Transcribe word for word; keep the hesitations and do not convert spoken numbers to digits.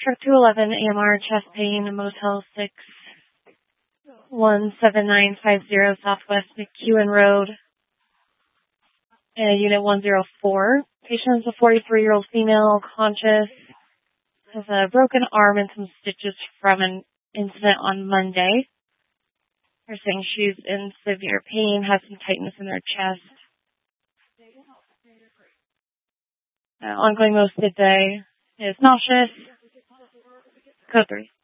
Truck two eleven, A M R, chest pain, Motel six one seven nine five zero, Southwest McEwen Road, uh, Unit one oh four. Patient is a forty-three-year-old female, conscious, has a broken arm and some stitches from an incident on Monday. They're saying she's in severe pain, has some tightness in her chest. Uh, ongoing most of the day is nauseous. Code three.